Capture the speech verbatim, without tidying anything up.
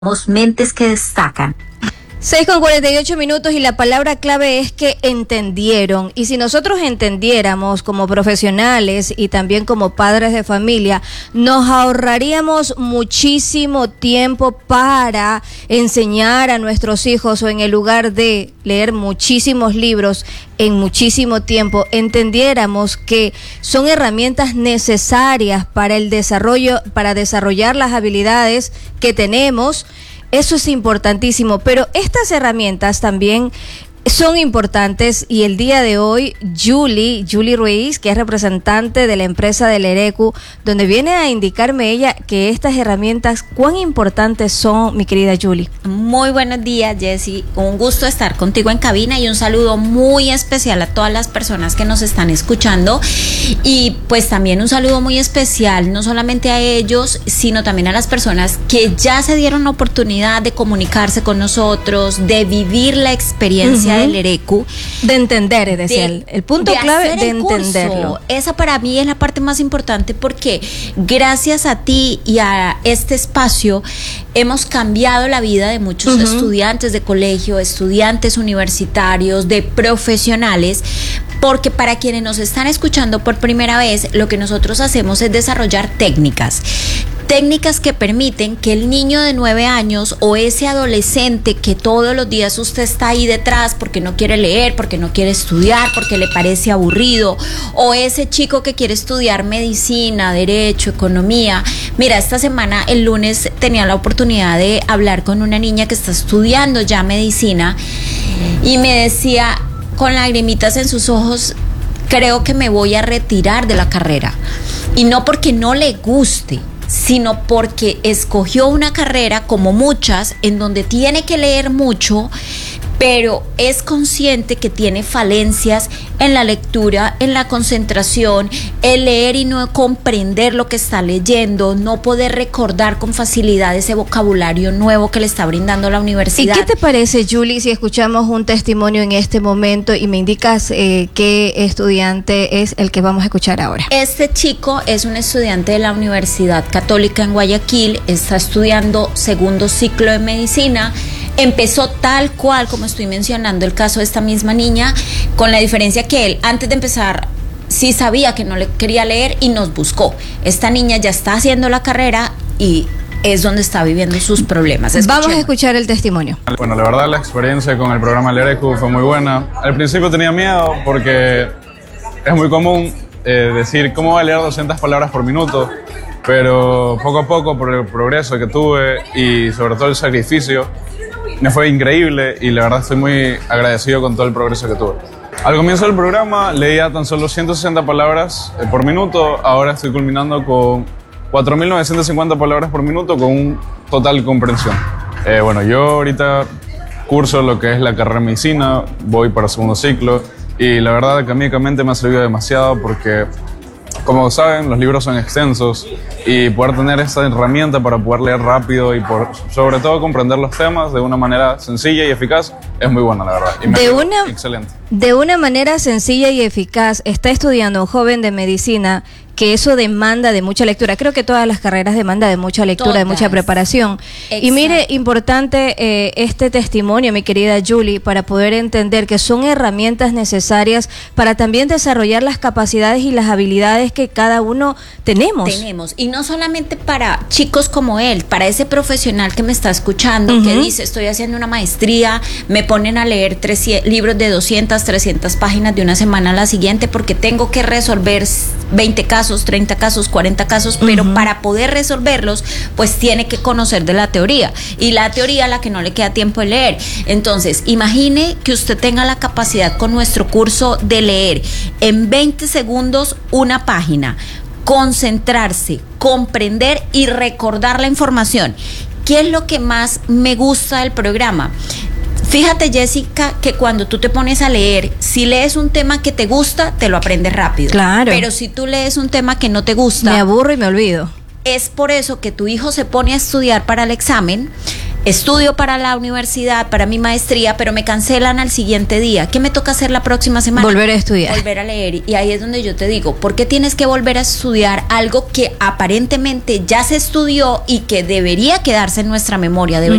Somos mentes que destacan. seis con cuarenta y ocho minutos y la palabra clave es que entendieron. Y si nosotros entendiéramos como profesionales y también como padres de familia, nos ahorraríamos muchísimo tiempo para enseñar a nuestros hijos, o en el lugar de leer muchísimos libros en muchísimo tiempo, entendiéramos que son herramientas necesarias para el desarrollo, para desarrollar las habilidades que tenemos. Eso es importantísimo, pero estas herramientas también son importantes, y el día de hoy Julie, Julie Ruiz, que es representante de la empresa del ERECU, donde viene a indicarme ella que estas herramientas cuán importantes son, mi querida Julie. Muy buenos días, Jessy, un gusto estar contigo en cabina y un saludo muy especial a todas las personas que nos están escuchando, y pues también un saludo muy especial no solamente a ellos, sino también a las personas que ya se dieron la oportunidad de comunicarse con nosotros, de vivir la experiencia del ERECU, de entender, es decir, el, el punto de clave de el entenderlo. Curso. Esa para mí es la parte más importante, porque gracias a ti y a este espacio hemos cambiado la vida de muchos uh-huh. estudiantes de colegio, estudiantes universitarios, de profesionales, porque para quienes nos están escuchando por primera vez, lo que nosotros hacemos es desarrollar técnicas. Técnicas que permiten que el niño de nueve años o ese adolescente que todos los días usted está ahí detrás porque no quiere leer, porque no quiere estudiar, porque le parece aburrido, o ese chico que quiere estudiar medicina, derecho, economía. Mira, esta semana, el lunes, tenía la oportunidad de hablar con una niña que está estudiando ya medicina y me decía con lagrimitas en sus ojos: creo que me voy a retirar de la carrera. Y no porque no le guste, sino porque escogió una carrera, como muchas, en donde tiene que leer mucho, pero es consciente que tiene falencias en la lectura, en la concentración, el leer y no comprender lo que está leyendo, no poder recordar con facilidad ese vocabulario nuevo que le está brindando la universidad. ¿Y qué te parece, Julie, si escuchamos un testimonio en este momento y me indicas eh, qué estudiante es el que vamos a escuchar ahora? Este chico es un estudiante de la Universidad Católica en Guayaquil, está estudiando segundo ciclo de medicina. Empezó tal cual como estoy mencionando el caso de esta misma niña, con la diferencia que él, antes de empezar, sí sabía que no le quería leer y nos buscó. Esta niña ya está haciendo la carrera y es donde está viviendo sus problemas. Escuchemos. Vamos a escuchar el testimonio. Bueno, la verdad la experiencia con el programa del ERECU fue muy buena. Al principio tenía miedo porque es muy común eh, decir cómo voy a leer doscientas palabras por minuto, pero poco a poco, por el progreso que tuve y sobre todo el sacrificio, me fue increíble y la verdad estoy muy agradecido con todo el progreso que tuve. Al comienzo del programa leía tan solo ciento sesenta palabras por minuto, ahora estoy culminando con cuatro mil novecientas cincuenta palabras por minuto con un total comprensión. Eh, bueno, yo ahorita curso lo que es la carrera de medicina, voy para segundo ciclo y la verdad académicamente me ha servido demasiado porque, como saben, los libros son extensos y poder tener esta herramienta para poder leer rápido y por, sobre todo comprender los temas de una manera sencilla y eficaz es muy buena, la verdad. Y me de una, excelente. De una manera sencilla y eficaz, está estudiando un joven de medicina que eso demanda de mucha lectura. Creo que todas las carreras demandan de mucha lectura, todas. de mucha preparación. Exacto. Y mire, importante eh, este testimonio, mi querida Julie, para poder entender que son herramientas necesarias para también desarrollar las capacidades y las habilidades que cada uno tenemos. Tenemos, y no solamente para chicos como él, para ese profesional que me está escuchando, uh-huh. que dice, estoy haciendo una maestría, me ponen a leer trescientos, libros de doscientas, trescientas páginas de una semana a la siguiente porque tengo que resolver veinte casos, treinta casos, cuarenta casos, pero uh-huh. para poder resolverlos, pues tiene que conocer de la teoría, y la teoría la que no le queda tiempo de leer. Entonces, imagine que usted tenga la capacidad con nuestro curso de leer en veinte segundos una página, concentrarse, comprender y recordar la información. ¿Qué es lo que más me gusta del programa? Fíjate, Jessica, que cuando tú te pones a leer, si lees un tema que te gusta, te lo aprendes rápido. Claro. Pero si tú lees un tema que no te gusta, me aburro y me olvido. Es por eso que tu hijo se pone a estudiar para el examen, estudio para la universidad, para mi maestría, pero me cancelan al siguiente día. ¿Qué me toca hacer la próxima semana? Volver a estudiar. Volver a leer. Y ahí es donde yo te digo, ¿por qué tienes que volver a estudiar algo que aparentemente ya se estudió y que debería quedarse en nuestra memoria? Debería